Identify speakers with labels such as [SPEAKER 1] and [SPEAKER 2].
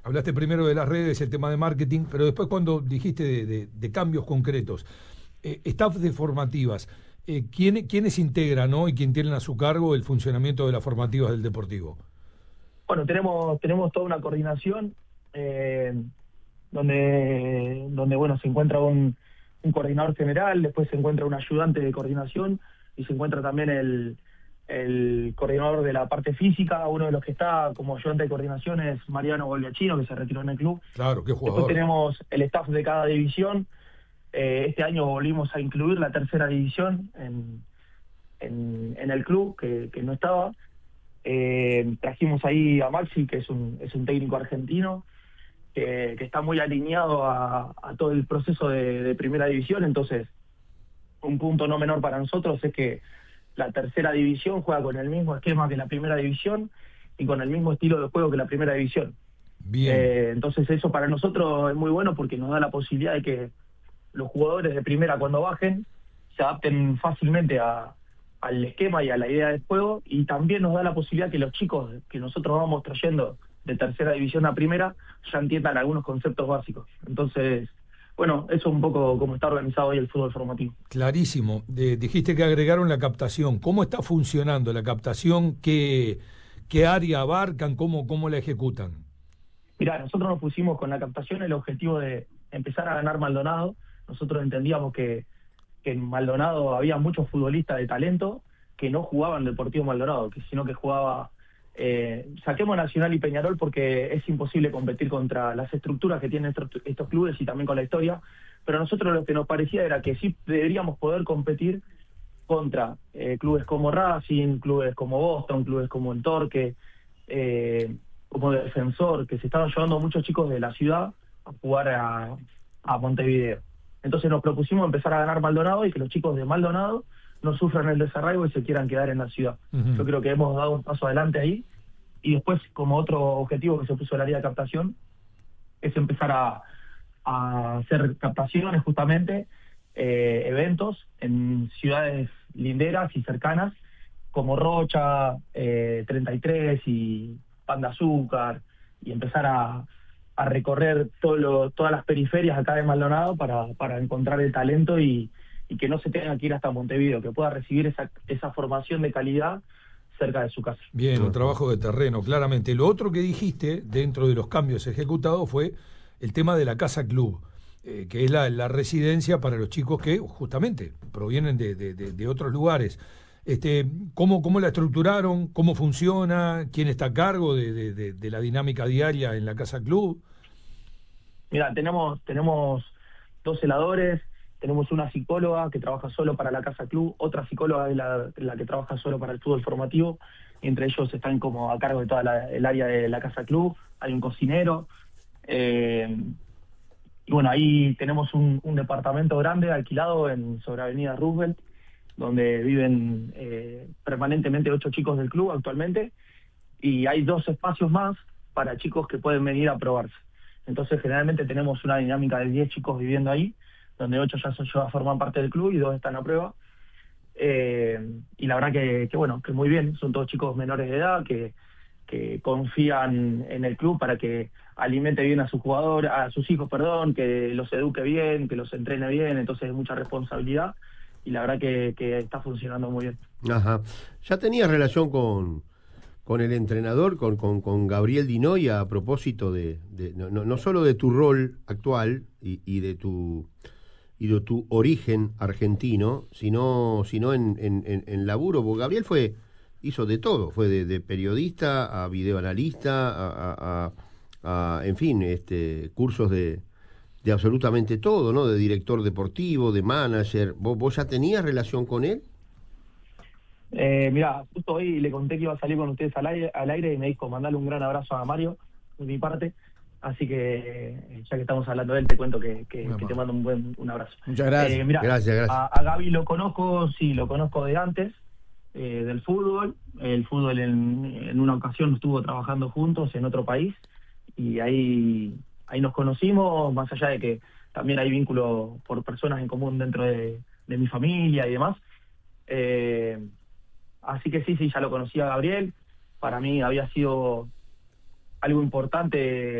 [SPEAKER 1] Hablaste primero de las redes, el tema de marketing, pero después cuando dijiste de cambios concretos, staff de formativas, ¿quiénes integran, ¿no? Y quién tienen a su cargo el funcionamiento de las formativas del Deportivo?
[SPEAKER 2] Bueno, tenemos toda una coordinación eh, donde bueno, se encuentra un coordinador general, después se encuentra un ayudante de coordinación y se encuentra también el coordinador de la parte física. Uno de los que está como ayudante de coordinación es Mariano Gogliachino, que se retiró en el club.
[SPEAKER 1] Claro, qué
[SPEAKER 2] Después
[SPEAKER 1] jugador.
[SPEAKER 2] tenemos el staff de cada división. Este año volvimos a incluir la tercera división en el club, que no estaba. Trajimos ahí a Maxi, que es un técnico argentino, que está muy alineado a todo el proceso de primera división. Entonces, un punto no menor para nosotros es que la tercera división juega con el mismo esquema que la primera división y con el mismo estilo de juego que la primera división.
[SPEAKER 1] Bien,
[SPEAKER 2] Entonces eso para nosotros es muy bueno porque nos da la posibilidad de que los jugadores de primera, cuando bajen, se adapten fácilmente al esquema y a la idea del juego, y también nos da la posibilidad que los chicos que nosotros vamos trayendo de tercera división a primera ya entiendan algunos conceptos básicos. Entonces, bueno, eso es un poco como está organizado hoy el fútbol formativo.
[SPEAKER 1] clarísimo. Dijiste que agregaron la captación. ¿Cómo está funcionando la captación? ¿Qué área abarcan? ¿Cómo la ejecutan?
[SPEAKER 2] Mirá, nosotros nos pusimos con la captación el objetivo de empezar a ganar Maldonado. Nosotros entendíamos que en Maldonado había muchos futbolistas de talento que no jugaban Deportivo Maldonado, sino que jugaba... saquemos Nacional y Peñarol porque es imposible competir contra las estructuras que tienen estos clubes y también con la historia, pero a nosotros lo que nos parecía era que sí deberíamos poder competir contra clubes como Racing, clubes como Boston, clubes como el Torque, como Defensor, que se estaban llevando muchos chicos de la ciudad a jugar a Montevideo. Entonces nos propusimos empezar a ganar Maldonado y que los chicos de Maldonado no sufran el desarraigo y se quieran quedar en la ciudad. Yo
[SPEAKER 1] Ujú.
[SPEAKER 2] creo que hemos dado un paso adelante ahí, y después, como otro objetivo que se puso el área de captación, es empezar a hacer captaciones justamente, eventos en ciudades linderas y cercanas, como Rocha, 33 y Pan de Azúcar, y empezar a recorrer todas las periferias acá de Maldonado para encontrar el talento y que no se tenga que ir hasta Montevideo, que pueda recibir esa formación de calidad cerca de su casa.
[SPEAKER 1] Bien, un
[SPEAKER 3] Ajá.
[SPEAKER 1] trabajo de terreno, claramente. Lo otro que dijiste dentro de los cambios ejecutados fue el tema de la casa club, que es la residencia para los chicos que justamente provienen de otros lugares. ¿Cómo la estructuraron? ¿Cómo funciona? ¿Quién está a cargo de la dinámica diaria en la casa club?
[SPEAKER 2] Mira, tenemos dos celadores, tenemos una psicóloga que trabaja solo para la Casa Club, otra psicóloga es la que trabaja solo para el fútbol formativo, y entre ellos están como a cargo de toda el área de la Casa Club. Hay un cocinero, eh, y bueno, ahí tenemos un departamento grande alquilado sobre Avenida Roosevelt, donde viven permanentemente 8 chicos del club actualmente, y hay 2 espacios más para chicos que pueden venir a probarse. Entonces, generalmente tenemos una dinámica de 10 chicos viviendo ahí, donde 8 ya forman parte del club y 2 están a prueba. Y la verdad que bueno, que muy bien. Son todos chicos menores de edad que confían en el club para que alimente bien a sus hijos, perdón, que los eduque bien, que los entrene bien. Entonces, es mucha responsabilidad y la verdad que está funcionando muy bien.
[SPEAKER 3] Ajá. ¿Ya tenías relación con el entrenador, con Gabriel Dinoy, a propósito no solo de tu rol actual y de tu origen argentino, sino en laburo? Porque Gabriel hizo de todo, fue de periodista a videoanalista, en fin, cursos de absolutamente todo, ¿no? De director deportivo, de manager. ¿Vos ya tenías relación con él?
[SPEAKER 2] Mirá, justo hoy le conté que iba a salir con ustedes al aire y me dijo mandarle un gran abrazo a Mario de mi parte. Así que, ya que estamos hablando de él, te cuento que te mando un abrazo.
[SPEAKER 4] Muchas gracias.
[SPEAKER 2] Mirá,
[SPEAKER 3] Gracias, gracias.
[SPEAKER 2] a Gaby lo conozco, sí, lo conozco de antes, del fútbol. El fútbol en una ocasión estuvo trabajando juntos en otro país, y ahí nos conocimos, más allá de que también hay vínculo por personas en común dentro de mi familia y demás. Así que sí, ya lo conocía a Gabriel. Para mí había sido algo importante